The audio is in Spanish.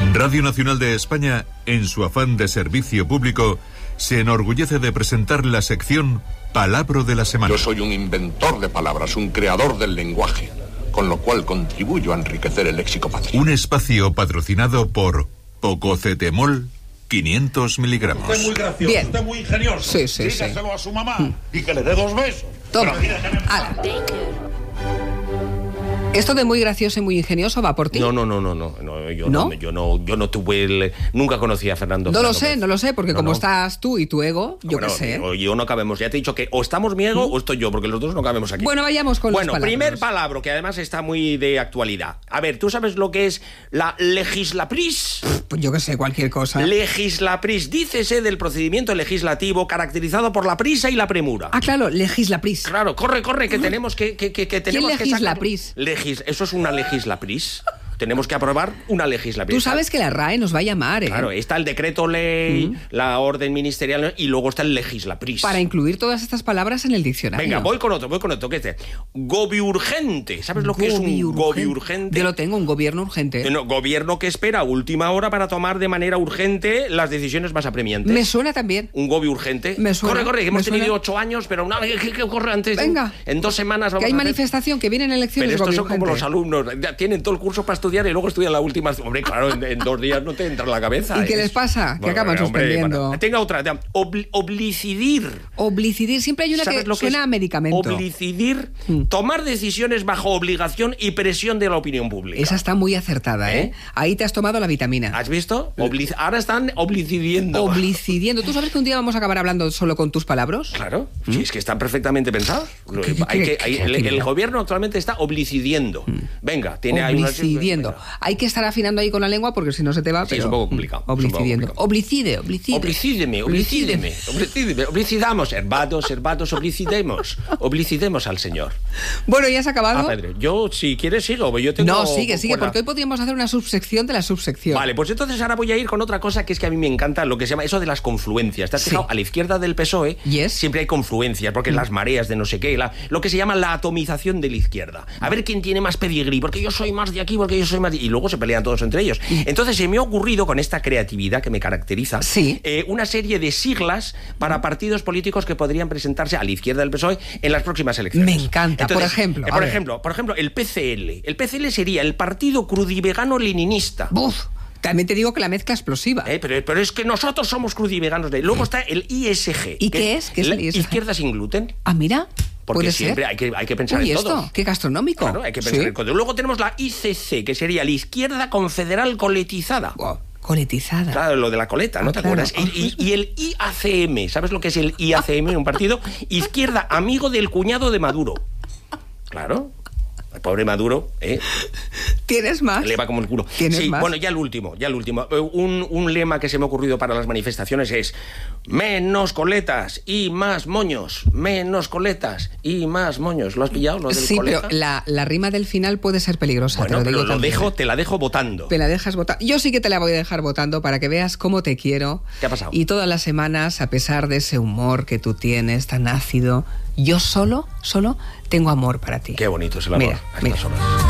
Radio Nacional de España, en su afán de servicio público, se enorgullece de presentar la sección Palabra de la Semana. Yo soy un inventor de palabras, un creador del lenguaje, con lo cual contribuyo a enriquecer el léxico patrio. Un espacio patrocinado por Pococetemol 500 miligramos. Usted es muy gracioso, Bien. usted es muy ingenioso. Sí, sí, Dígaselo sí. a su mamá y que le dé 2 besos. Toma. Pero déjeme en paz. Ala. ¿Esto de muy gracioso y muy ingenioso va por ti? No, yo ¿No? no tuve nunca conocí a Fernando. No lo sé, porque No, como no. estás tú y tu ego, yo Bueno, qué sé. yo no cabemos. Ya te he dicho que o estamos mi ego o estoy yo, porque los dos no cabemos aquí. Bueno, vayamos con las palabras. Primer palabra, que además está muy de actualidad. A ver, ¿tú sabes lo que es la legislapris? Pues yo qué sé, cualquier cosa. Legislapris, dícese del procedimiento legislativo caracterizado por la prisa y la premura. Ah, claro, legislapris. Claro, corre, que tenemos que tenemos que sacar... legislapris? Eso es una legislapris. Tenemos que aprobar una legislapris. Tú sabes que la RAE nos va a llamar, ¿eh? Claro, está el decreto ley, la orden ministerial y luego está el legislapris. Para incluir todas estas palabras en el diccionario. Venga, voy con otro, que es gobiurgente. ¿Sabes lo que es un gobiurgente? Yo lo tengo, un gobierno urgente. No, gobierno que espera a última hora para tomar de manera urgente las decisiones más apremiantes. Me suena también. Un gobiurgente. Me suena, Corre, que hemos me suena. tenido 8 años, pero no, ¿qué ocurre antes? Venga. En 2 semanas vamos Que hay a hacer... manifestación, que vienen elecciones. Pero estos son como gobiurgente. los alumnos, ya tienen todo el curso para estudiar y luego estudian la última. Hombre, claro, en 2 días no te entra en la cabeza. ¿Y qué les pasa? Que acaban suspendiendo. Tenga otra. Oblicidir. Oblicidir, siempre hay una ¿Sabes que lo que suena es a medicamento. Oblicidir, tomar decisiones bajo obligación y presión de la opinión pública. Esa está muy acertada, ¿eh? Ahí te has tomado la vitamina. ¿Has visto? Ahora están oblicidiendo. Oblicidiendo. ¿Tú sabes que un día vamos a acabar hablando solo con tus palabras? Claro, sí, es que están perfectamente pensados. ¿Qué El gobierno actualmente está oblicidiendo. Venga, tiene ahí una... Oblicidiendo. Hay que estar afinando ahí con la lengua porque si no se te va. Sí, pero... es un poco complicado. Oblicidiendo. Oblicide. Oblicídeme. Oblicidamos, herbados, oblicidemos al Señor. Bueno, ¿ya has acabado? Pedro, yo, si quieres, sigo. Yo tengo... No, sigue, porque hoy podríamos hacer una subsección de la subsección. Vale, pues entonces ahora voy a ir con otra cosa que es que a mí me encanta, lo que se llama eso de las confluencias. ¿Te has fijado? A la izquierda del PSOE siempre hay confluencias, porque las mareas de no sé qué, lo que se llama la atomización de la izquierda. A ver quién tiene más pedigrí, porque yo soy más de aquí, porque yo soy más de... Y luego se pelean todos entre ellos. Entonces se me ha ocurrido, con esta creatividad que me caracteriza, una serie de siglas para partidos políticos que podrían presentarse a la izquierda del PSOE en las próximas elecciones. Me encanta. Entonces, por ejemplo, por ejemplo, el PCL. El PCL sería el Partido Crudivegano-Leninista. ¡Buf! También te digo que la mezcla explosiva. Pero es que nosotros somos crudiveganos. Luego está el ISG. ¿Y qué es? ¿Qué es el ISG? Izquierda sin gluten. Ah, mira. Porque ¿puede siempre ser? hay que pensar en todo. ¿Esto? ¿Qué gastronómico? Claro, hay que pensar en todo. Luego tenemos la ICC, que sería la Izquierda Confederal Coletizada. Wow. Coletizada. Claro, lo de la coleta, ¿no te acuerdas? Y el IACM, ¿sabes lo que es el IACM? Un partido Izquierda Amigo del Cuñado de Maduro. Claro. El pobre Maduro, ¿eh? ¿Tienes más? Le va como el culo. ¿Tienes más? Bueno, ya el último. Un lema que se me ha ocurrido para las manifestaciones es: menos coletas y más moños. Menos coletas y más moños. ¿Lo has pillado, lo del coleta? Pero la rima del final puede ser peligrosa. Bueno, te lo pero digo te la dejo votando. Te la dejas votar. Yo sí que te la voy a dejar votando para que veas cómo te quiero. ¿Qué ha pasado? Y todas las semanas, a pesar de ese humor que tú tienes tan ácido, yo solo tengo amor para ti. Qué bonito es el amor. Mira. A estas horas.